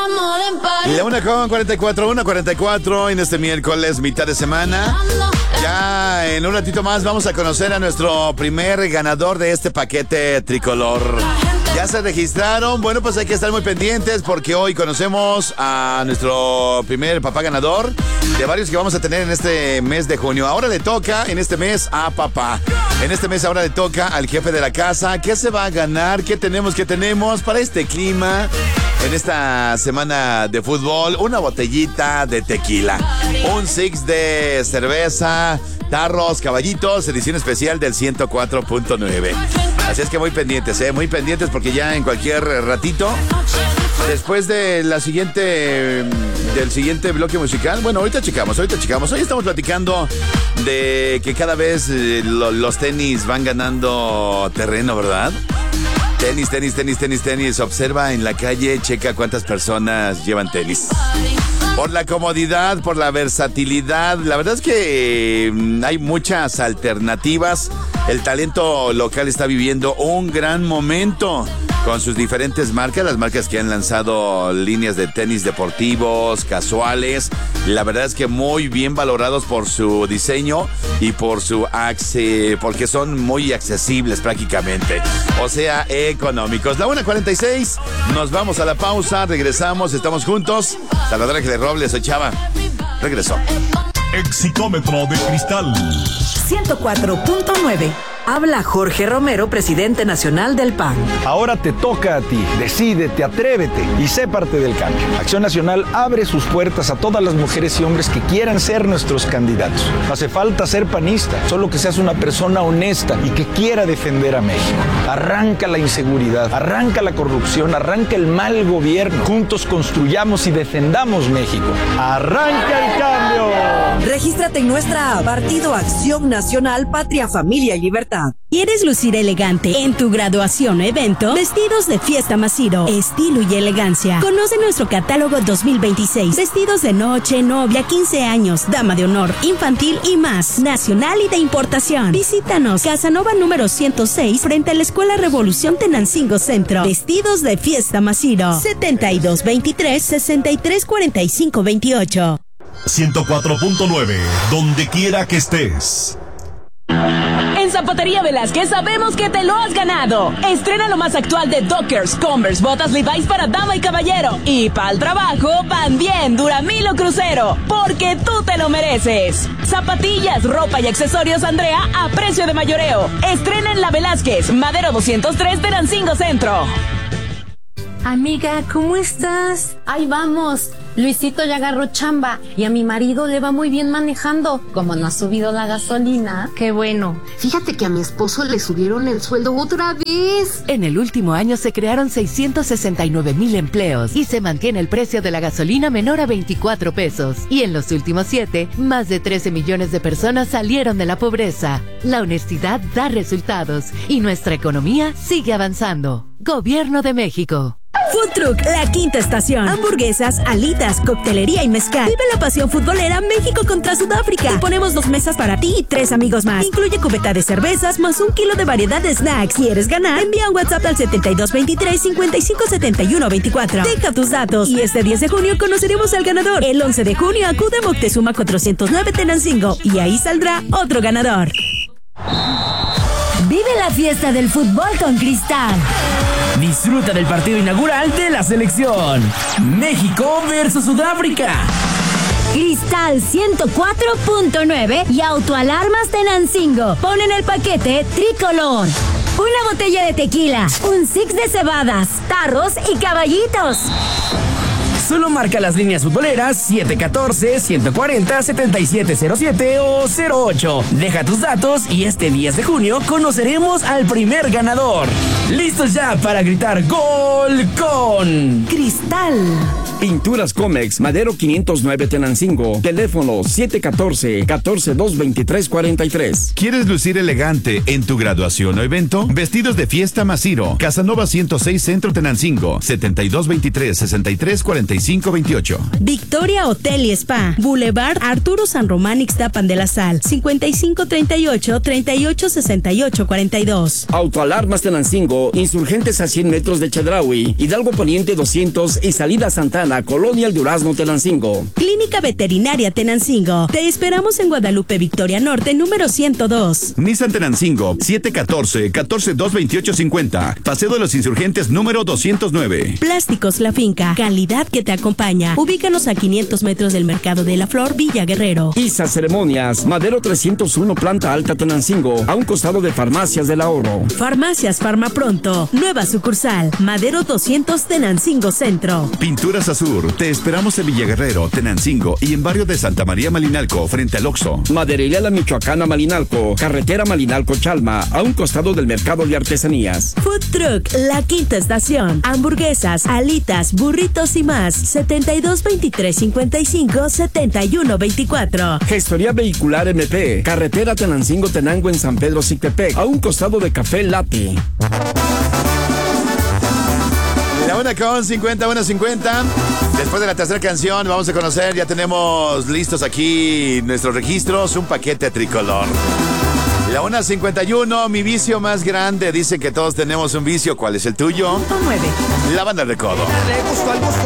Y la 1:44 en este miércoles, mitad de semana. Ya en un ratito más vamos a conocer a nuestro primer ganador de este paquete tricolor. ¿Ya se registraron? Bueno, pues hay que estar muy pendientes porque hoy conocemos a nuestro primer papá ganador de varios que vamos a tener en este mes de junio. Ahora le toca en este mes a papá. En este mes ahora le toca al jefe de la casa. ¿Qué se va a ganar? ¿Qué tenemos para este clima? En esta semana de fútbol, una botellita de tequila, un six de cerveza, tarros, caballitos, edición especial del 104.9. Así es que muy pendientes porque ya en cualquier ratito, después de del siguiente bloque musical, bueno, ahorita checamos. Hoy estamos platicando de que cada vez los tenis van ganando terreno, ¿verdad? Tenis. Observa en la calle, checa cuántas personas llevan tenis. Por la comodidad, por la versatilidad. La verdad es que hay muchas alternativas. El talento local está viviendo un gran momento con sus diferentes marcas, las marcas que han lanzado líneas de tenis deportivos, casuales. La verdad es que muy bien valorados por su diseño y por porque son muy accesibles prácticamente. O sea, económicos. La 1:46, nos vamos a la pausa, regresamos, estamos juntos. Salvador Ángeles Robles, soy Chava. Regresó. Exicómetro de cristal 104.9. Habla Jorge Romero, presidente nacional del PAN. Ahora te toca a ti. Decídete, atrévete y sé parte del cambio. Acción Nacional abre sus puertas a todas las mujeres y hombres que quieran ser nuestros candidatos. No hace falta ser panista, solo que seas una persona honesta y que quiera defender a México. Arranca la inseguridad, arranca la corrupción, arranca el mal gobierno. Juntos construyamos y defendamos México. ¡Arranca el cambio! Regístrate en nuestra app, Partido Acción Nacional, Patria, Familia y Libertad. ¿Quieres lucir elegante en tu graduación o evento? Vestidos de Fiesta Masiro, estilo y elegancia. Conoce nuestro catálogo 2026. Vestidos de noche, novia, 15 años, dama de honor, infantil y más. Nacional y de importación. Visítanos, Casanova número 106, frente a la Escuela Revolución Tenancingo Centro. Vestidos de Fiesta Masiro. 7223-634528. 104.9, donde quiera que estés. En Zapatería Velázquez sabemos que te lo has ganado. Estrena lo más actual de Dockers, Converse, botas Levi's para dama y caballero. Y para el trabajo van bien Duramilo Crucero, porque tú te lo mereces. Zapatillas, ropa y accesorios Andrea a precio de mayoreo. Estrena en la Velázquez, Madero 203 de Tenancingo Centro. Amiga, ¿cómo estás? Ahí vamos. Luisito ya agarró chamba y a mi marido le va muy bien manejando. Como no ha subido la gasolina. Qué bueno. Fíjate que a mi esposo le subieron el sueldo otra vez. En el último año se crearon 669,000 empleos y se mantiene el precio de la gasolina menor a 24 pesos. Y en los últimos 7, más de 13 millones de personas salieron de la pobreza. La honestidad da resultados y nuestra economía sigue avanzando. Gobierno de México. Food Truck, La Quinta Estación. Hamburguesas, alitas, coctelería y mezcal. Vive la pasión futbolera México contra Sudáfrica. Te ponemos 2 mesas para ti y 3 amigos más. Incluye cubeta de cervezas más 1 kilo de variedad de snacks. ¿Quieres ganar? Envía un WhatsApp al 7223-557124. Deja tus datos. Y este 10 de junio conoceremos al ganador. El 11 de junio acude a Moctezuma 409 Tenancingo y ahí saldrá otro ganador. Vive la fiesta del fútbol con Cristal. Disfruta del partido inaugural de la selección. México versus Sudáfrica. Cristal 104.9 y Autoalarmas Tenancingo ponen el paquete tricolor. Una botella de tequila, un six de cebadas, tarros y caballitos. Solo marca las líneas futboleras 714-140-7707 o 08. Deja tus datos y este 10 de junio conoceremos al primer ganador. ¡Listos ya para gritar gol con Cristal! Pinturas Comex, Madero 509 Tenancingo. Teléfono 714-142-2343. ¿Quieres lucir elegante en tu graduación o evento? Vestidos de Fiesta Masiro. Casanova 106 Centro Tenancingo. 7223-634528. 5528. Victoria Hotel y Spa, Boulevard Arturo San Román Ixtapan de la Sal, 5538-386842. Autoalarmas Tenancingo, insurgentes a 100 metros de Chedraui, Hidalgo Poniente 200 y salida Santana, Colonia El Durazno, Tenancingo. Clínica Veterinaria Tenancingo. Te esperamos en Guadalupe Victoria Norte, número 102. Nissan Tenancingo, 714-142-2850. Paseo de los Insurgentes, número 209. Plásticos La Finca, calidad que te acompaña. Ubícanos a 500 metros del Mercado de la Flor, Villa Guerrero. Isa Ceremonias, Madero 301, planta alta Tenancingo, a un costado de Farmacias del Ahorro. Farmacias Farmapronto, nueva sucursal, Madero 200 Tenancingo Centro. Pinturas Azur, te esperamos en Villa Guerrero, Tenancingo y en barrio de Santa María Malinalco, frente al Oxxo. Maderería La Michoacana Malinalco, carretera Malinalco-Chalma, a un costado del Mercado de Artesanías. Food Truck La Quinta Estación, hamburguesas, alitas, burritos y más, 722355-7124. Gestoría Vehicular MP, carretera Tenancingo-Tenango en San Pedro Sictepec, a un costado de Café Latte. La 1:50. Después de la tercera canción vamos a conocer, ya tenemos listos aquí nuestros registros, un paquete tricolor. La 1:51, mi vicio más grande. Dicen que todos tenemos un vicio. ¿Cuál es el tuyo? 9. La banda de Recodo.